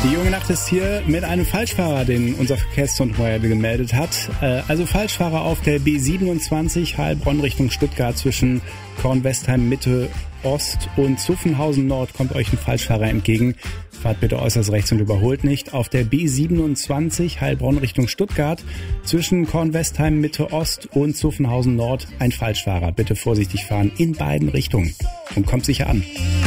Die junge Nacht ist hier mit einem Falschfahrer, den unser Verkehrszug heute gemeldet hat. Also Falschfahrer auf der B27 Heilbronn Richtung Stuttgart zwischen Kornwestheim Mitte Ost und Zuffenhausen Nord kommt euch ein Falschfahrer entgegen. Fahrt bitte äußerst rechts und überholt nicht. Auf der B27 Heilbronn Richtung Stuttgart zwischen Kornwestheim Mitte Ost und Zuffenhausen Nord ein Falschfahrer. Bitte vorsichtig fahren in beiden Richtungen und kommt sicher an.